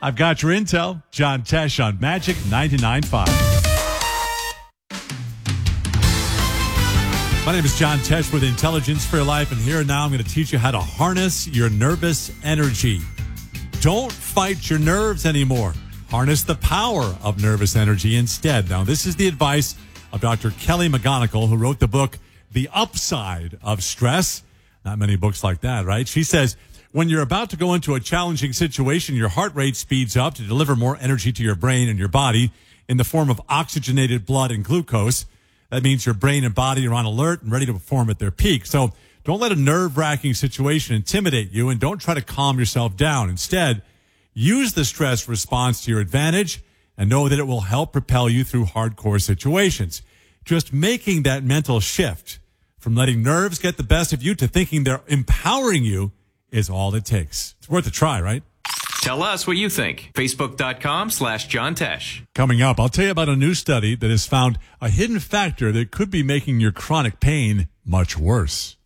I've got your intel. John Tesh on Magic 99.5. My name is John Tesh with Intelligence for Your Life, and here and now I'm going to teach you how to harness your nervous energy. Don't fight your nerves anymore. Harness the power of nervous energy instead. Now, this is the advice of Dr. Kelly McGonigal, who wrote the book, The Upside of Stress. Not many books like that, right? She says, when you're about to go into a challenging situation, your heart rate speeds up to deliver more energy to your brain and your body in the form of oxygenated blood and glucose. That means your brain and body are on alert and ready to perform at their peak. So don't let a nerve-wracking situation intimidate you, and don't try to calm yourself down. Instead, use the stress response to your advantage and know that it will help propel you through hardcore situations. Just making that mental shift from letting nerves get the best of you to thinking they're empowering you is all it takes. It's worth a try, right? Tell us what you think. Facebook.com/John Tesh. Coming up, I'll tell you about a new study that has found a hidden factor that could be making your chronic pain much worse.